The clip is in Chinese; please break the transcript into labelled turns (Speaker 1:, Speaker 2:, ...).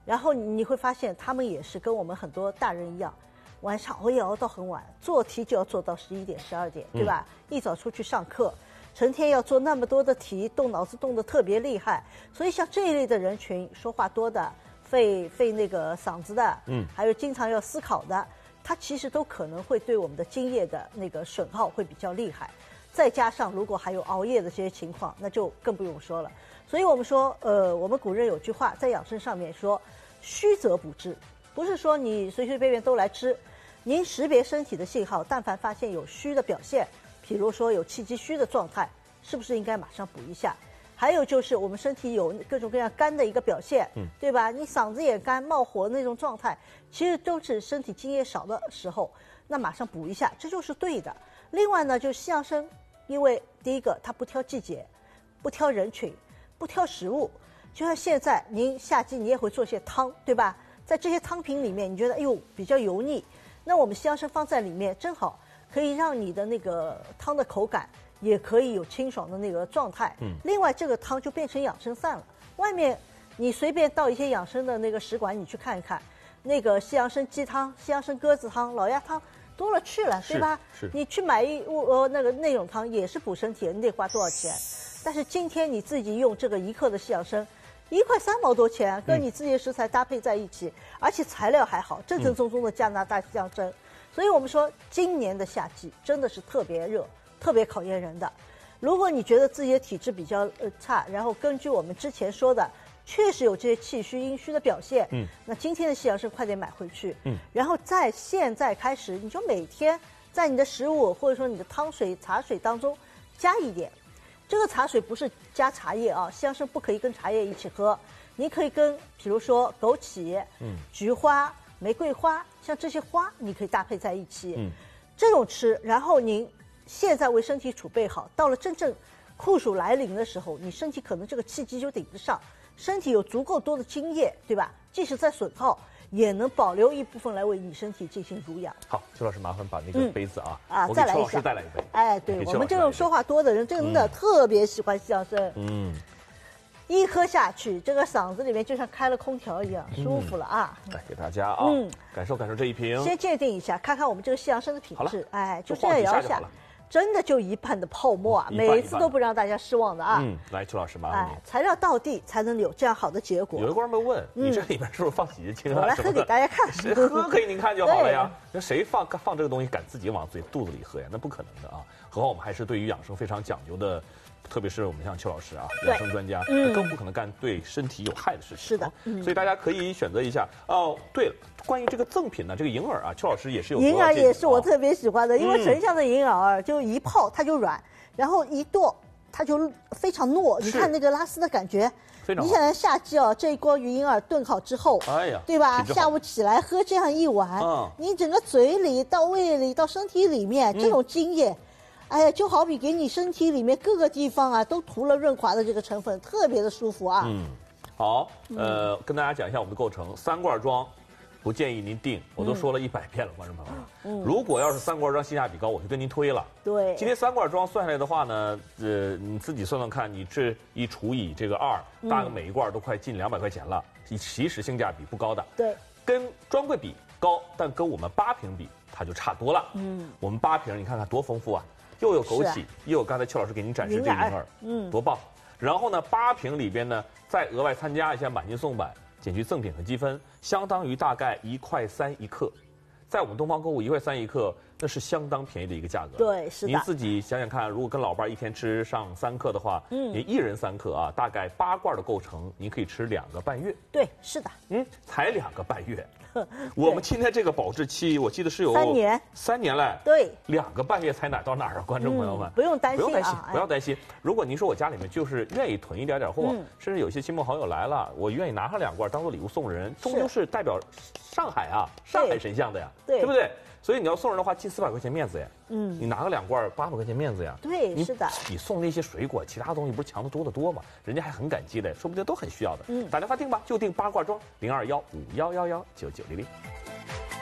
Speaker 1: 然后你会发现他们也是跟我们很多大人一样，晚上熬夜熬到很晚，做题就要做到11点、12点，对吧？一早出去上课，成天要做那么多的题，动脑子动得特别厉害。所以像这一类的人群，说话多的、费那个嗓子的，还有经常要思考的，它其实都可能会对我们的津液的那个损耗会比较厉害。再加上如果还有熬夜的这些情况，那就更不用说了。所以我们说，我们古人有句话在养生上面说，虚则补之，不是说你随随便便都来吃。您识别身体的信号，但凡发现有虚的表现，比如说有气机虚的状态，是不是应该马上补一下？还有就是我们身体有各种各样干的一个表现，对吧？你嗓子也干、冒火那种状态，其实都是身体津液少的时候，那马上补一下，这就是对的。另外呢，就是西洋参，因为第一个它不挑季节，不挑人群，不挑食物，就像现在您夏季你也会做些汤，对吧？在这些汤品里面，你觉得哎呦比较油腻，那我们西洋参放在里面，正好可以让你的那个汤的口感也可以有清爽的那个状态。另外这个汤就变成养生散了。外面你随便到一些养生的那个食馆，你去看一看，那个西洋参鸡汤、西洋参鸽子汤、老鸭汤多了去了，对吧？
Speaker 2: 是。
Speaker 1: 你去买那种汤也是补身体的，你得花多少钱？但是今天你自己用这个1克的西洋参，1块3毛多钱，跟你自己的食材搭配在一起，而且材料还好，正正宗宗的加拿大西洋参。所以我们说，今年的夏季真的是特别热，特别考验人的。如果你觉得自己的体质比较差，然后根据我们之前说的，确实有这些气虚、阴虚的表现，那今天的西洋参快点买回去，然后在现在开始，你就每天在你的食物或者说你的汤水、茶水当中加一点。这个茶水不是加茶叶啊，西洋参不可以跟茶叶一起喝，你可以跟比如说枸杞、菊花、玫瑰花，像这些花你可以搭配在一起，这种吃，然后您现在为身体储备好，到了真正酷暑来临的时候，你身体可能这个气机就顶得上，身体有足够多的津液，对吧？即使在损耗，也能保留一部分来为你身体进行濡养。
Speaker 2: 好，邱老师麻烦把那个杯子我
Speaker 1: 再来一下，
Speaker 2: 邱老师再来一杯。
Speaker 1: 哎，对我们这种说话多的人，真的特别喜欢西洋参。一喝下去，这个嗓子里面就像开了空调一样，舒服了啊！
Speaker 2: 来给大家感受感受这一瓶。
Speaker 1: 先鉴定一下，看看我们这个西洋参的品质。哎，就这样摇一下，真的就一半的泡沫啊！每次都不让大家失望的啊！
Speaker 2: 来，邱老师麻烦你。
Speaker 1: 材料到地才能有这样好的结果。
Speaker 2: 有的观众们问，你这里面是不是放洗洁精啊？
Speaker 1: 我来喝给大家看。
Speaker 2: 谁喝可以您看就好了呀。那谁放这个东西敢自己往肚子里喝呀？那不可能的啊！何况我们还是对于养生非常讲究的。特别是我们像邱老师养生专家，更不可能干对身体有害的事情。
Speaker 1: 是的，
Speaker 2: 所以大家可以选择一下。哦，对了，关于这个赠品呢，这个银耳邱老师也是有。
Speaker 1: 银耳也是我特别喜欢的，因为沉香的银耳就一泡它就软，然后一剁它就非常糯。你看那个拉丝的感觉。你想在夏季这一锅银耳炖好之后，
Speaker 2: 哎呀，
Speaker 1: 对吧？下午起来喝这样一碗，你整个嘴里到胃里到身体里面这种津液。哎呀，就好比给你身体里面各个地方都涂了润滑的这个成分，特别的舒服啊。
Speaker 2: 好，跟大家讲一下我们的构成，3罐装，不建议您订，我都说了100遍了，观众朋友。如果要是3罐装性价比高，我就跟您推了。
Speaker 1: 对，
Speaker 2: 今天3罐装算下来的话呢，你自己算算看，你这一除以这个2，大概每一罐都快近200块钱了，其实性价比不高的。
Speaker 1: 对，
Speaker 2: 跟专柜比高，但跟我们8瓶比，它就差多了。我们8瓶你看看多丰富啊！又有枸杞，又有刚才邱老师给您展示这银耳，多棒！然后呢，8瓶里边呢，再额外参加一下满金送版，减去赠品和积分，相当于大概1块3一克。在我们东方购物1块3一克，那是相当便宜的一个价格。
Speaker 1: 对，是的。
Speaker 2: 您自己想想看，如果跟老伴一天吃上3克的话，您1人3克大概8罐的构成，您可以吃2个半月。
Speaker 1: 对，是的。
Speaker 2: 才2个半月。我们今天这个保质期，我记得是有
Speaker 1: 3年
Speaker 2: ，3年嘞。
Speaker 1: 对
Speaker 2: ，2个半月才哪到哪儿啊，观众朋友们，
Speaker 1: 不用担心，
Speaker 2: 不要担心。如果您说我家里面就是愿意囤一点货，甚至有些亲朋好友来了，我愿意拿上2罐当做礼物送人，终究是代表上海上海神像的呀，对不对？所以你要送人的话，近400块钱面子呀。你拿个2罐800块钱面子呀。
Speaker 1: 对，是的。
Speaker 2: 你送那些水果，其他东西不是强的多得多吗？人家还很感激的，说不定都很需要的。打电话订吧，就订8罐装，021511199900。